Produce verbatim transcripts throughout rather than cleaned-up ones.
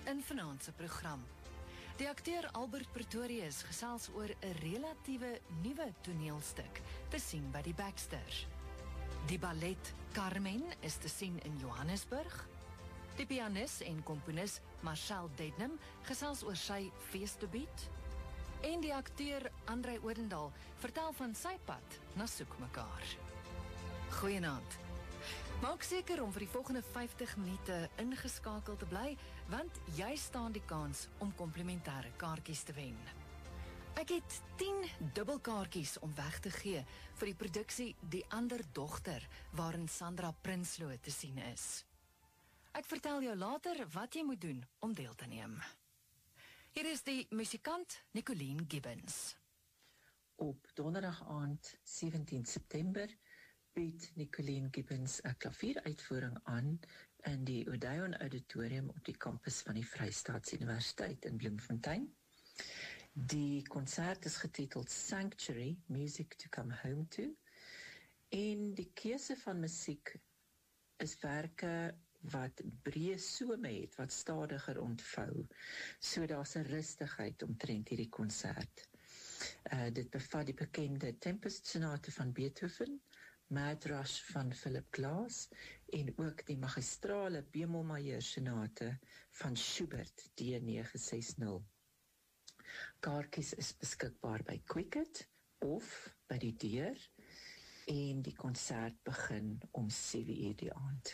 in vanaand se program. Die akteur Albert Pretorius gesels oor 'n relatiewe nuwe toneelstuk te sien by die Baxter. Die ballet Carmen is te sien in Johannesburg. Die pianis en komponis Marcel Dednam gesels oor sy feesdebuut. En die akteur André Odendaal vertel van sy pad na soek mekaar. Goeienaand. Maak seker om vir die volgende vyftig minute ingeskakel te bly, want jy staan die kans om komplimentêre kaartjies te wen. Ek het tien dubbelkaartjies om weg te gee vir die produksie Die Ander Dogter, waarin Sandra Prinsloo te sien is. Ek vertel jou later wat jy moet doen om deel te neem. Hier is die musikant Nicolene Gibbons. Op donderdag aand sewentien September bied Nicolene Gibbons 'n klavieruitvoering aan in die Odeon Auditorium op die kampus van die Vrystaats-Universiteit in Bloemfontein. Die konsert is getiteld Sanctuary, Music to Come Home To, en die keuse van musiek is werke wat breë some het, wat stadiger ontvou, so daar's 'n rustigheid omtrent hierdie konsert. Uh, dit bevat die bekende Tempest Sonate van Beethoven, Mad Rush van Philip Glass en ook die magistrale Bemel-Major Sonate van Schubert D nege ses nul. Kaartjies is beskikbaar by Quicket of by die deur en die konsert begin om sewe uur die aand.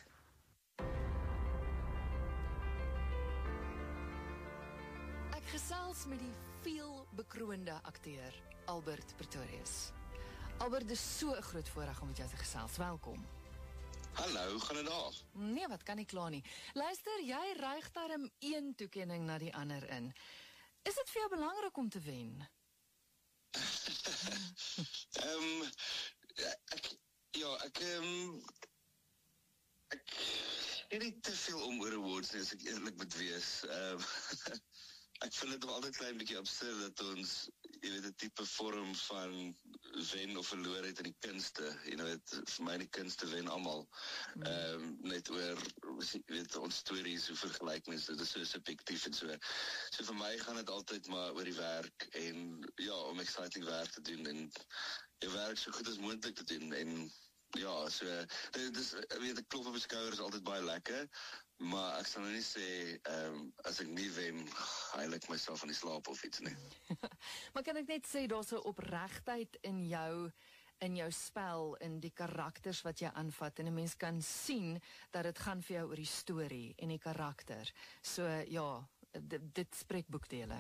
Ek gesels met die veel bekroonde akteur Albert Pretorius. Albert, dis so 'n groot voorreg om met jou te gesels. Welkom. Hallo, hoe gaan dit daar? Nee, wat kan nie kla nie. Luister, jy ryg darm een toekenning na die ander in. Is dit vir jou belangrik om te wen? Ehm um, ek ja, ek ehm um, ek het nie te veel om oor awards nie, as ek eerlik moet wees. Ehm um, ek vind dit nog altyd klein bietjie absurd dat ons, jy weet, 'n tipe vorm van wen of verloor het in die kunste. You know, het, vir my die kunste wen almal. Mm. Um, net oor, jy weet, ons stories, hoe vergelykenis, dit is so subjektief en so. So vir my gaan dit altyd maar oor die werk en ja, om exciting werk te doen en jou werk so goed as moontlik te doen en ja, so, dit is, ek weet, 'n klop op die skouer is altyd baie lekker, maar ek sal nou nie sê, um, as ek nie wen, heilig myself aan die slaap of iets nie. Maar kan ek net sê, daar's 'n opregtheid in jou, in jou spel, in die karakters wat jy aanvat, en 'n mens kan sien, dat dit gaan vir jou oor die storie, en die karakter. So, ja, dit, dit spreek boekdele.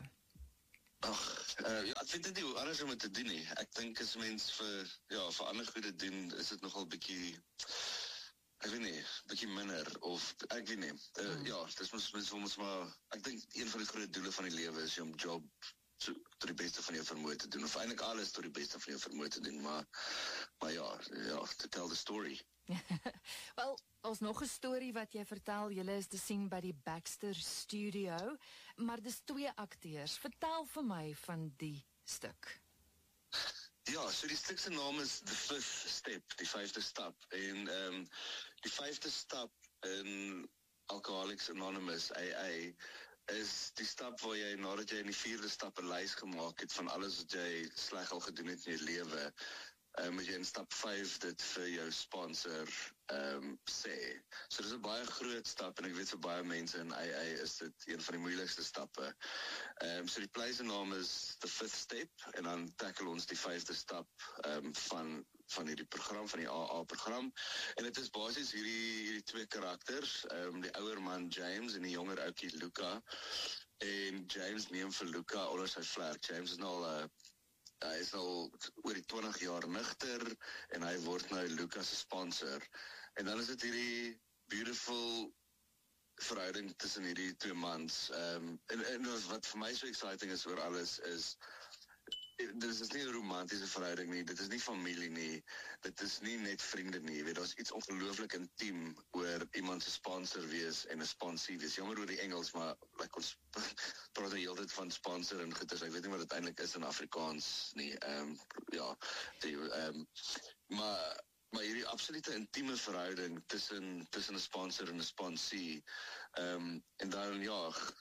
Ag, uh, ja, ek vind dit nie hoe anders om het te doen nie. Ek dink as mens vir, ja, vir ander goede doen, is dit nogal bietjie, ek weet nie, bietjie minder, of, ek weet nie, uh, mm. ja, dis mens, mens wil ons maar, ek dink, een van die grote doele van die lewe is om job so, tot die beste van jou vermoë te doen, of eintlik alles tot die beste van jou vermoë te doen, maar, maar ja, ja, to tell the story. Wel, ons nog 'n storie wat jy vertel, julle is te sien by die Baxter Studio, maar dis twee akteurs. Vertel vir my van die stuk. Ja, so die stuk se naam is The Fifth Step, die vyfde stap, en um, die vyfde stap in Alcoholics Anonymous, A A, is die stap waar jy, nadat jy in die vierde stap 'n lys gemaak het van alles wat jy sleg al gedoen het in jou lewe, Uh, moet jy in stap vyf dit vir jou sponsor um, sê. So dit is 'n baie groot stap en ek weet vir baie mense in A A is dit een van die moeilikste stappe. Um, so die play se naam is The Fifth Step en dan tackle ons die vyfde stap um, van van hierdie program, van die A A program. En dit is basies hierdie, hierdie twee karakters, um, die ouer man James en die jonger ouetjie Luca. En James neem vir Luca onder sy vlerk. James is nou al 'n uh, Hy is al oor die twintig jaar nugter en hy word nou Lucas se sponsor. En dan is dit hierdie beautiful verhouding tussen hierdie twee mans. Um, en, en wat vir my so exciting is oor alles is, dit is nie 'n romantiese verhouding nie, dit is nie familie nie, dit is nie net vriende nie, weet, daar is iets ongelooflik intiem oor iemand se sponsor wees en 'n sponsie wees. Jammer oor die Engels, maar like ons praat die hele tyd van sponsor en goeders, ek weet nie wat dit eintlik is in Afrikaans nie, um, ja, die, um, maar maar hierdie absolute intieme verhouding tussen tussen 'n sponsor en 'n sponsie, um, en dan ja,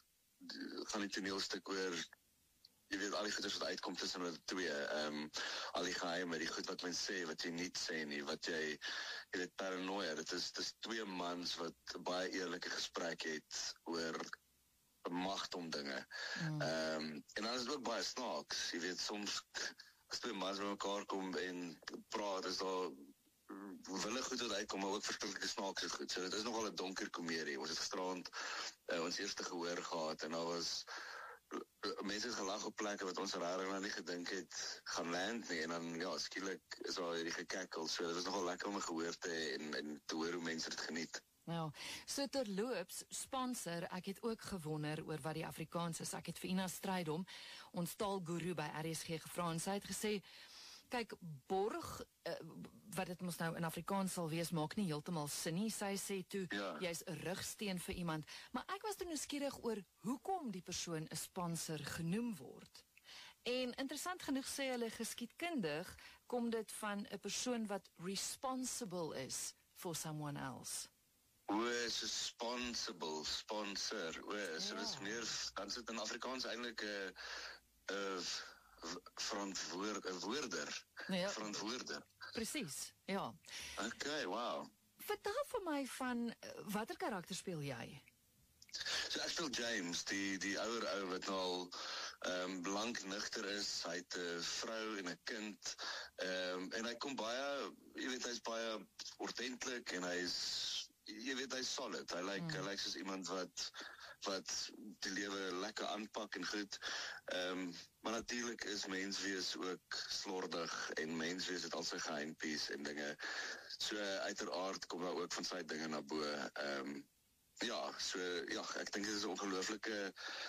gaan die toneelstuk oor, jy weet, al die goeders wat uitkom tussen hulle twee, um, al die geheime, die goed wat men sê, wat jy nie sê nie, wat jy, jy weet, paranoia, dit is, dit is twee mans wat baie eerlike gesprek het oor macht om dinge. Mm. Um, en dan is het ook baie snaaks, jy weet, soms, as twee mans by mekaar kom en praat, is daar wille goed wat uitkom, maar ook verskillike snaakse goed. So dit is nogal 'n donker komedie. Ons het gisterand uh, ons eerste gehoor gehad en daar was mense het gelag op plekke wat ons rarig nou nie gedink het gaan land nie, en dan ja, skielik is daar hierdie gekekkel. So dit was nogal lekker om 'n gehoor te hê en, en te hoor hoe mense dit geniet. Nou, so terloops, sponsor, ek het ook gewonder oor wat die Afrikaans is. Ek het vir Ina Strydom, ons taalguru by R S G gevra, en sy het gesê, kyk, borg, uh, wat dit mos nou in Afrikaans sal wees, maak nie heeltemal sin nie. Sy sê toe, ja. Jy's 'n rugsteen vir iemand, maar ek was toe nuuskierig oor hoekom die persoon 'n sponsor genoem word. En interessant genoeg sê hulle geskiedkundig, kom dit van 'n persoon wat responsible is for someone else. O, so responsible, sponsor, o, so ja. Dis meer, dan sit in Afrikaans eintlik 'n uh, uh, verantwoord, 'n woorder, ja. verantwoorder. Presies, ja. Okay, wow. Vertel vir my van, watter karakter speel jy? So ek speel James, die, die ouer ou wat nou al um, blank nigter is, hy het 'n vrou en 'n kind, um, en hy kom baie, jy weet, hy's baie ordentlik, en hy's, jy weet, hy's solid, hy lyk, mm. hy lyk soos iemand wat, wat die lewe lekker aanpak en goed, um, maar natuurlik is menswees ook slordig, en menswees het al sy geheimpies en dinge, so uiteraard kom daar ook van sy dinge na bo, um, ja, so, ja, ek dink dit is 'n ongelooflike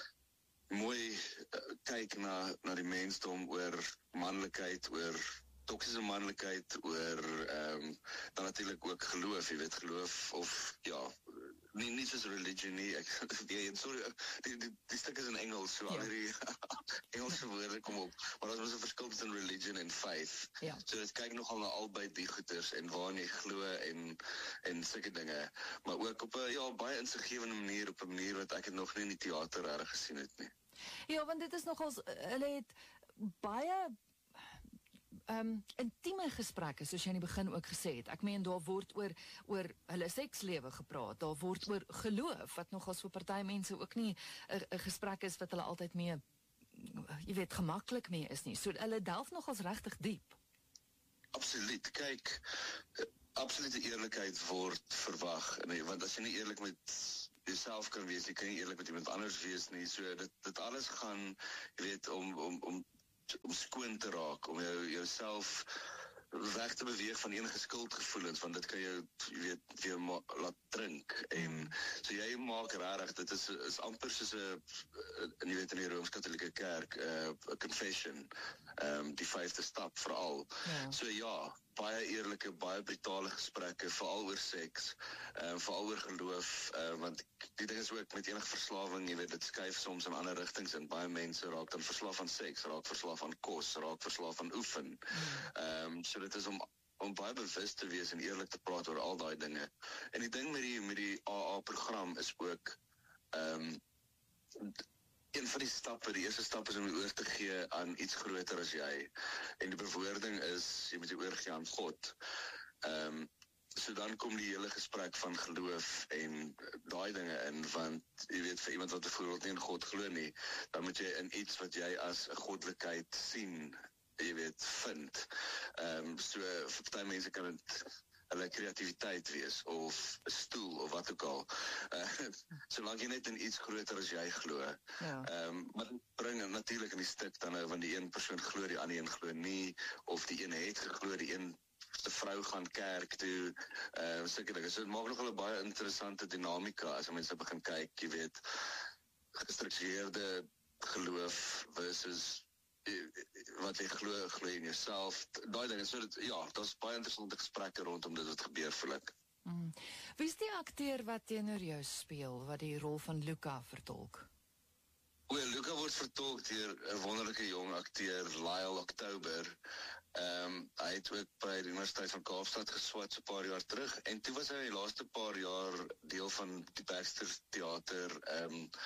mooi uh, kyk na, na die mensdom oor manlikheid, oor toksiese manlikheid, oor um, dan natuurlik ook geloof, jy weet, geloof of, ja, nie, nie soos religion nie, ek, die, sorry, die, die, die stuk is in Engels, so ja. Al die Engelse woorde kom op, maar dat is 'n verskil tussen religion en faith, ja. So dit kyk nogal na albei die goeters, en waarin jy glo, en, en sulke dinge, maar ook op 'n, ja, baie insiggewende manier, op 'n manier wat ek het nog nie in die theater reg gesien het nie. Ja, want dit is nogals, hulle het baie Um, intieme gesprekke, soos jy in die begin ook gesê het. Ek meen, daar word oor, oor hulle sekslewe gepraat, daar word oor geloof, wat nogals vir party mense ook nie 'n gesprek is wat hulle altyd mee, jy weet, gemaklik mee is nie. So hulle delf nogals regtig diep. Absoluut, kyk, absolute eerlikheid word verwag, nee, want as jy nie eerlik met jouself kan wees, jy kan nie eerlik met iemand anders wees nie, so dit, dit alles gaan, jy weet, om, om, om om skoon te raak, om jou, jouself weg te beweeg van enige skuldgevoelens, want dit kan jou, jy weet, weer ma- laat drink, en so jy maak rarig, dit is, is amper soos 'n, en jy weet, in die Rooms-Katolieke Kerk, 'n uh, confession, um, die vyfde stap veral, ja. So ja, baie eerlike, baie brutale gesprekke, veral oor seks, um, veral oor geloof, uh, want die ding is ook met enige verslawing, jy weet, dit skuif soms in ander rigtings, en baie mense raak dan verslaaf aan seks, raak verslaaf aan kos, raak verslaaf aan oefen, um, so dit is om om baie bewus te wees en eerlik te praat oor al daai dinge. En die ding met die met die A A-program is ook, um, een van die stappe, die eerste stap is om die oor te gee aan iets groter as jy. En die bewoording is, jy moet die oorgee aan God. Um, so dan kom die hele gesprek van geloof en daai dinge in, want jy weet, vir iemand wat byvoorbeeld nie in God glo nie, dan moet jy in iets wat jy as 'n goddelikheid sien, jy weet, vind. Um, so vir party mense kan dit hulle kreatiwiteit wees, of 'n stoel, of wat ook al. Uh, solank jy net in iets groter as jy glo. Ja. Um, maar bring natuurlik in die stuk dan nou, want die een persoon glo, die ander een glo nie, of die een het geglo, die een se vrou gaan kerk toe, uh, sulke dinge. So dit maak nogal 'n baie interessante dinamika as mense begin kyk, jy weet, gestruktureerde geloof versus wat jy glo, glo in jouself, daai dinge, so dit, ja, daar's baie interessante gesprekke rondom dit wat gebeur, voel ek. Mm. Wie is die akteur wat teenoor jou speel, wat die rol van Luca vertolk? O, Luca word vertolk deur 'n wonderlike jong akteur, Lyle October. Ehm um, hy het ook by die Universiteit van Kaapstad geswat so 'n paar jaar terug, en toe was hy die laaste paar jaar deel van die Baxter Theater ehm um,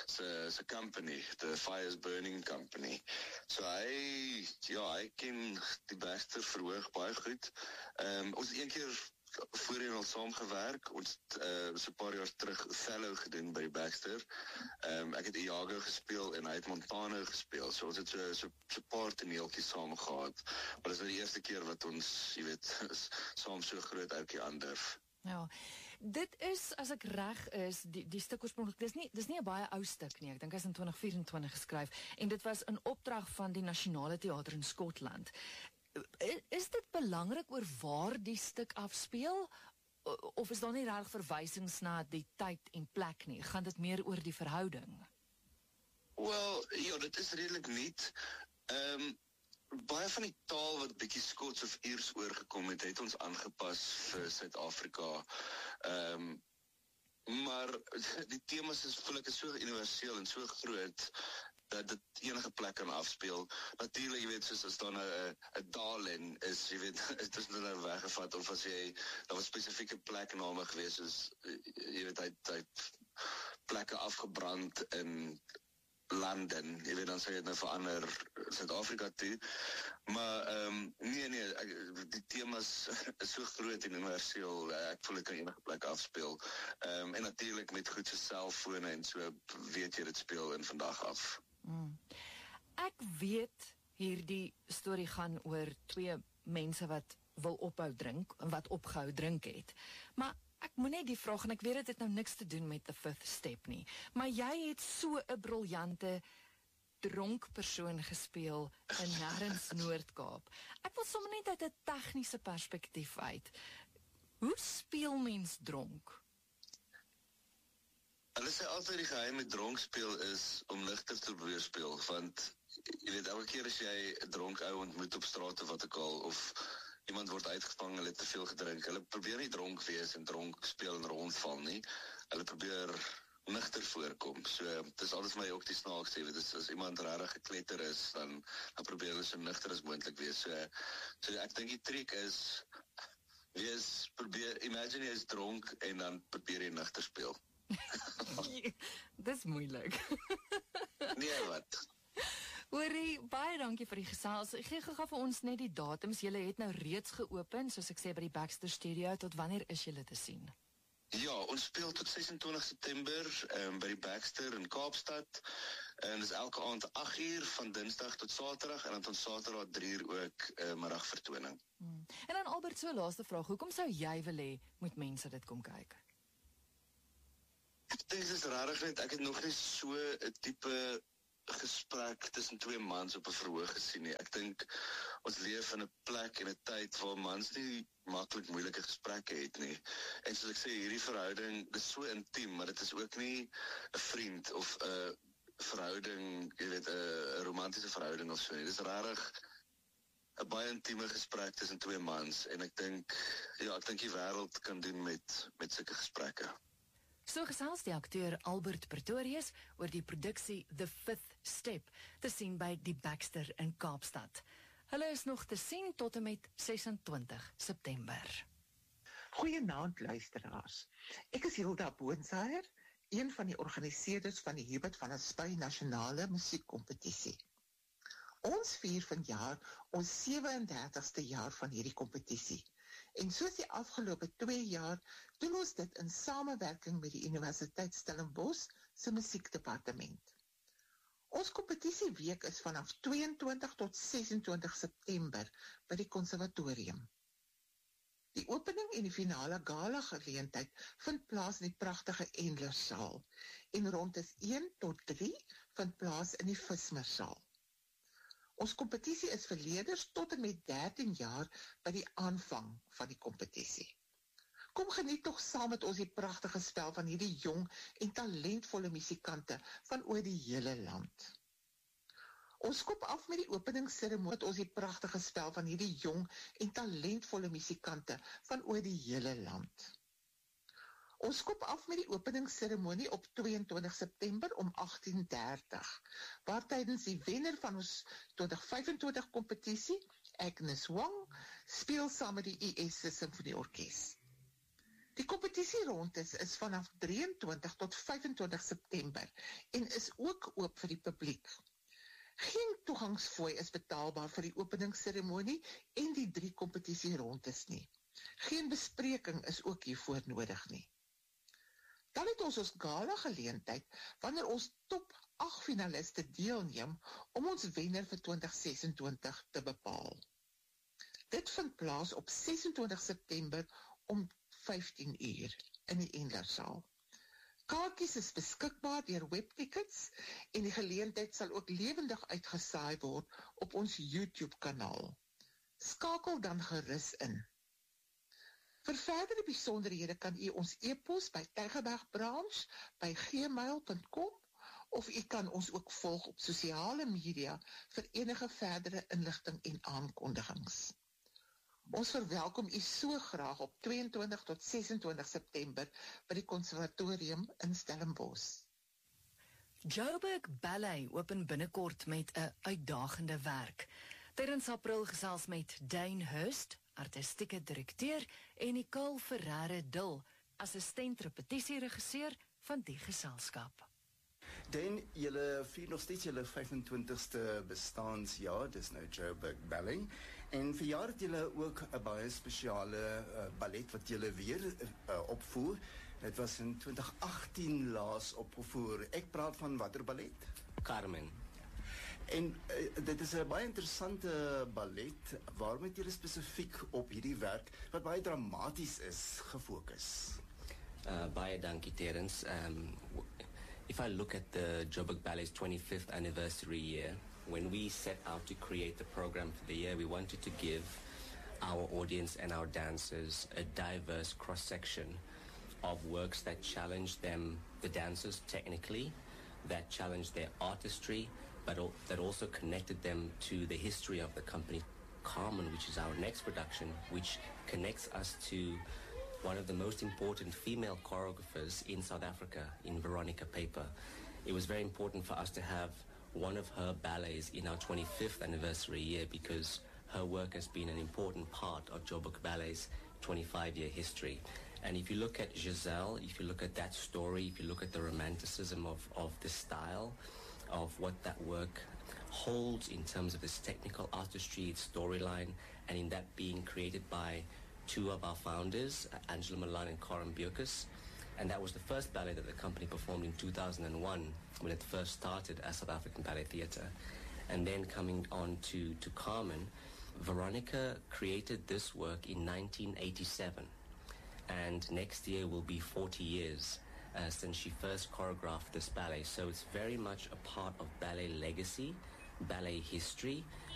se se company, the Fires Burning Company. So hy ja, hy ken die Baxter verhoog baie goed. Ehm um, ons het een keer voorheen al saamgewerk, ons het uh, so 'n paar jaar terug Fellow gedoen by die Baxter. Ehm um, ek het Iago gespeel en hy het Montana gespeel. So ons het so so 'n paar toneeltjies saam gehad. Maar dit is nou die eerste keer wat ons, jy weet, saam so groot uitjie aandurf. Ja. Dit is, as ek reg is, die die stuk oorspronklik, dis nie dis nie 'n baie ou stuk nie. Ek dink hy is in twintig vyf en twintig geskryf en dit was in opdrag van die Nasionale Teater in Skotland. Is dit belangrik oor waar die stuk afspeel of is daar nie regtig verwysings na die tyd en plek nie? Gaan dit meer oor die verhouding? Wel, ja, dit is redelik nuut. Ehm um, baie van die taal wat bietjie Skots of Iers oorgekom het, het ons aangepas vir Suid-Afrika. Ehm um, maar die temas is voel ek is so universeel en so groot dat dit enige plek kan afspeel. Natuurlik, jy weet, soos as daar 'n 'n Darlin is, jy weet, is dit nou weggevat of as jy daar was spesifieke plekname gewees soos jy weet hy hy plekke afgebrand in London, jy weet, dan sê jy dit nou verander Suid-Afrika toe. Maar ehm um, nee nee, die temas is so groot en universeel, ek voel ek kan enige plek afspeel. Ehm um, en natuurlik met goed so selfone en so weet jy dit speel in vandag af. Mm. Ek weet hierdie storie gaan oor twee mense wat wil ophou drink en wat opgehou drink het. Maar ek moet net die vraag, en ek weet dit het nou niks te doen met the fifth step nie, maar jy het so 'n briljante dronk persoon gespeel in Nêrens Noord-Kaap. Ek wil sommer net uit 'n tegniese perspektief uit. Hoe speel mens dronk? Hulle sê altyd die geheim met dronk speel is om ligter te probeer speel, want jy weet, elke keer as jy 'n dronk ou ontmoet op straat of wat ook al, of iemand word uitgevang, hulle het te veel gedrink, hulle probeer nie dronk wees en dronk speel en rondval nie, hulle probeer nigter voorkom. So, dit is alles my ook die snaaks sê, as, as iemand rarig gekletter is, dan, dan probeer hulle so nigter as moontlik wees. So, so ek dink die trick is, wees, probeer, imagine jy is dronk en dan probeer jy nigter speel. Dis moeilik. Nee, wat? Hoorie, baie dankie vir die gesels. Gee gou vir ons net die datums. Julle het nou reeds geopen, soos ek sê, by die Baxter Studio. Tot wanneer is julle te sien? Ja, ons speel tot ses en twintig September um, by die Baxter in Kaapstad. En dis elke aand agt uur van Dinsdag tot Saterdag en dan tot Saterdag drie uur ook uh, middagvertoning. Hmm. En dan Albert, so laaste vraag, hoekom sou jy wil hê moet mense dit kom kyk? Ek dink dit is rarig net, ek het nog nie so 'n tipe gesprek tussen twee mans op 'n verhoog gesien nie. Ek dink ons leef in 'n plek en 'n tyd waar mans nie maklik moeilike gesprekke het nie. En soos ek sê, hierdie verhouding is so intiem, maar dit is ook nie 'n vriend of 'n verhouding, jy weet, 'n romantiese verhouding of so nie. Dis rarig 'n baie intieme gesprek tussen twee mans en ek dink ja, ek dink die wêreld kan doen met met sulke gesprekke. So gesels die akteur Albert Pretorius oor die produksie The Fifth Step, te sien by die Baxter in Kaapstad. Hulle is nog te sien tot en met ses en twintig September. Goeienaand luisteraars. Ek is Hilda Boonsaier, een van die organiseerders van die Hubert van der Spuy Nasionale Musiekkompetisie. Ons vier vanjaar ons sewe en dertigste jaar van hierdie kompetisie. En soos die afgelope twee jaar, doen ons dit in samewerking met die Universiteit Stellenbosch se musiekdepartement. Ons kompetitieweek is vanaf twee en twintig tot ses en twintig September by die konservatorium. Die opening en die finale gala geleentheid vind plaas in die pragtige Endlersaal en rondes een tot drie vind plaas in die Vismersaal. Ons kompetisie is vir leerders tot en met dertien jaar by die aanvang van die kompetisie. Kom geniet tog saam met ons die pragtige spel van hierdie jong en talentvolle musikante van oor die hele land. Ons skop af met die openingsseremonie met ons die pragtige spel van hierdie jong en talentvolle musikante van oor die hele land. Ons skop af met die openingsseremonie op twee en twintig September om agttien dertig, waar tydens die wenner van ons twintig vyf en twintig kompetisie, Agnes Wong, speel saam met die U S se Simfonieorkes. Die kompetisierondes is vanaf drieëntwintig tot vyfentwintig September en is ook oop vir die publiek. Geen toegangsfooi is betaalbaar vir die openingsseremonie en die drie kompetisierondes nie. Geen bespreking is ook hiervoor nodig nie. Dan het ons ons gala geleentheid wanneer ons top agt finaliste deelneem om ons wenner vir twintig sesentwintig te bepaal. Dit vind plaas op sesentwintig September om vyftien uur in die Endlersaal. Kaartjies is beskikbaar deur webtickets en die geleentheid sal ook lewendig uitgesaai word op ons YouTube-kanaal. Skakel dan gerus in. Vir verdere besonderhede kan u ons e-pos by tygerbergbranch by gmail punt com of u kan ons ook volg op sosiale media vir enige verdere inligting en aankondigings. Ons verwelkom u so graag op tweeëntwintig tot sesentwintig September by die Konservatorium in Stellenbosch. Joburg Ballet open binnekort met 'n uitdagende werk. Tydens April gesels met Dane Hurst, artistieke direkteur, en Nicole Ferreira-Dill, assistent repetisieregisseur van die geselskap. Dan, julle vier nog steeds julle vyfentwintigste bestaансjaar, dis nou Joburg Ballet. En verjaar het julle ook 'n baie spesiale uh, ballet wat julle weer uh, opvoer. Dit was in twintig agttien laas opgevoer. Ek praat van watter ballet? Carmen. En uh, dit is 'n baie interessante ballet. Waarom het julle spesifiek op hierdie werk wat baie dramaties is gefokus? Uh, baie dankie, Terence. Um, If I look at the Joburg Ballet's twenty-fifth anniversary year, when we set out to create the program for the year, we wanted to give our audience and our dancers a diverse cross-section of works that challenged them, the dancers technically, that challenged their artistry, but al- that also connected them to the history of the company. Carmen, which is our next production, which connects us to one of the most important female choreographers in South Africa, in Veronica Paper. It was very important for us to have one of her ballets in our twenty-fifth anniversary year because her work has been an important part of Joburg Ballet's twenty-five-year history. And if you look at Giselle, if you look at that story, if you look at the romanticism of, of the style, of what that work holds in terms of its technical artistry, its storyline, and in that being created by two of our founders, Angela Milan and Coram Bierkus, and that was the first ballet that the company performed in two thousand one when it first started as South African Ballet Theatre. And then coming on to, to Carmen, Veronica created this work in nineteen eighty-seven, and next year will be forty years uh, since she first choreographed this ballet, so it's very much a part of ballet legacy, ballet history,